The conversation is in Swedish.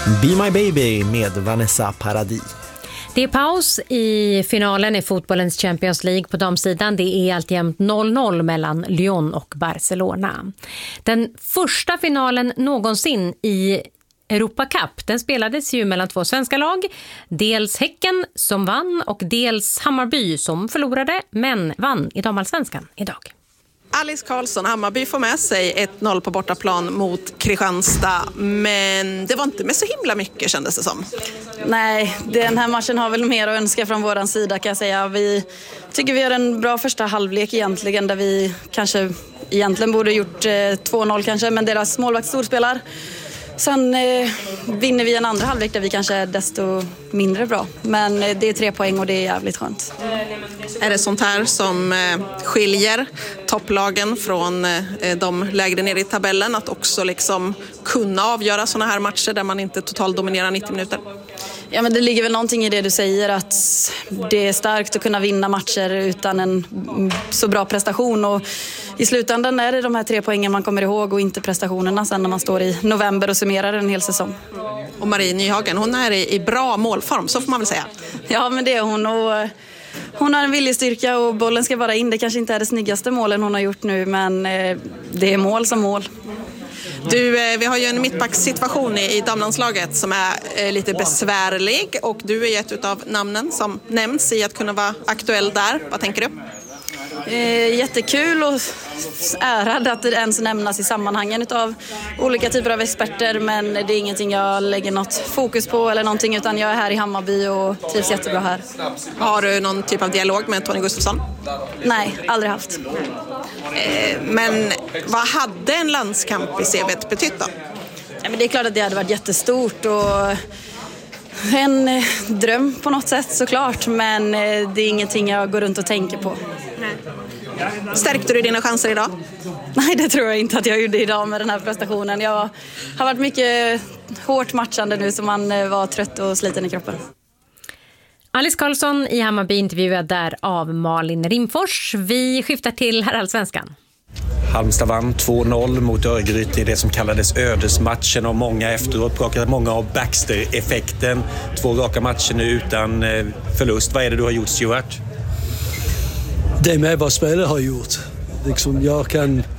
Be My Baby med Vanessa Paradis. Det är paus i finalen i fotbollens Champions League på damsidan. Det är alltjämt 0-0 mellan Lyon och Barcelona. Den första finalen någonsin i Europa Cup, den spelades ju mellan två svenska lag. Dels Häcken som vann och dels Hammarby som förlorade men vann i damallsvenskan idag. Alice Karlsson, Hammarby får med sig 1-0 på bortaplan mot Kristianstad, men det var inte med så himla mycket kändes det som. Nej, den här matchen har väl mer att önska från våran sida kan jag säga. Vi tycker vi har en bra första halvlek egentligen där vi kanske egentligen borde gjort 2-0 kanske, men deras målvakt storspelar. Sen vinner vi en andra halvlek där vi kanske är desto mindre bra. Men det är 3 poäng och det är jävligt skönt. Är det sånt här som skiljer topplagen från de lägre ner i tabellen? Att också liksom kunna avgöra såna här matcher där man inte totalt dominerar 90 minuter? Ja, men det ligger väl någonting i det du säger, att det är starkt att kunna vinna matcher utan en så bra prestation. Och i slutändan är det de här 3 poängen man kommer ihåg och inte prestationerna sen när man står i november och summerar en hel säsong. Och Marie Nyhagen, hon är i bra målform, så får man väl säga. Ja, men det är hon, och hon har en viljestyrka och bollen ska bara in. Det kanske inte är det snyggaste målen hon har gjort nu, men det är mål som mål. Du, vi har ju en mittbackssituation i damlandslaget som är lite besvärlig, och du är ett av namnen som nämns i att kunna vara aktuell där. Vad tänker du? Jättekul och ärad att det ens nämnas i sammanhangen av olika typer av experter, men det är ingenting jag lägger något fokus på eller någonting, utan jag är här i Hammarby och trivs jättebra här. Har du någon typ av dialog med Tony Gustafsson? Nej, aldrig haft. Men vad hade en landskamp i CV:t betytt då? Ja, men det är klart att det hade varit jättestort och en dröm på något sätt såklart, men det är ingenting jag går runt och tänker på. Nej. Stärkte du dina chanser idag? Nej, det tror jag inte att jag gjorde idag med den här prestationen. Jag har varit mycket hårt matchande nu, så man var trött och sliten i kroppen. Alice Karlsson i Hammarby intervjuad där av Malin Rimfors. Vi skiftar till herrallsvenskan. Halmstad vann 2-0 mot Örgryte i det som kallades ödesmatchen, och många efteråt pratade många av Baxter-effekten. 2 raka matcher nu utan förlust. Vad är det du har gjort, Stuart? Det med vad spelet har gjort. Liksom, jag kan